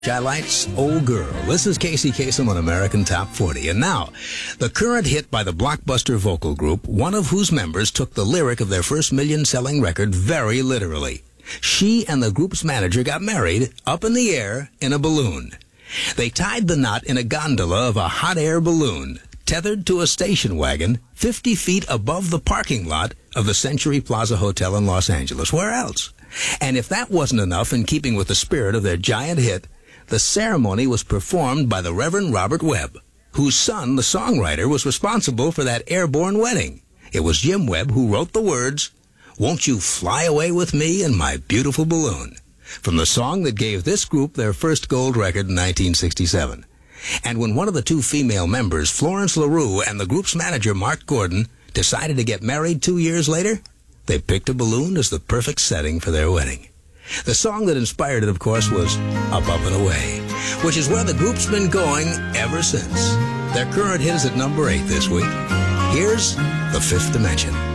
Highlights, Old Girl. This is Casey Kasem on American Top 40. And now, the current hit by the Blockbuster vocal group, one of whose members took the lyric of their first million-selling record very literally. She and the group's manager got married up in the air in a balloon. They tied the knot in a gondola of a hot air balloon, tethered to a station wagon 50 feet above the parking lot of the Century Plaza Hotel in Los Angeles. Where else? And if that wasn't enough in keeping with the spirit of their giant hit, the ceremony was performed by the Reverend Robert Webb, whose son, the songwriter, was responsible for that airborne wedding. It was Jim Webb who wrote the words, "Won't you fly away with me in my beautiful balloon?" from the song that gave this group their first gold record in 1967. And when one of the two female members, Florence LaRue, and the group's manager, Mark Gordon, decided to get married 2 years later, they picked a balloon as the perfect setting for their wedding. The song that inspired it, of course, was Up, Up and Away, which is where the group's been going ever since. Their current hit is at number 8 this week. Here's The Fifth Dimension.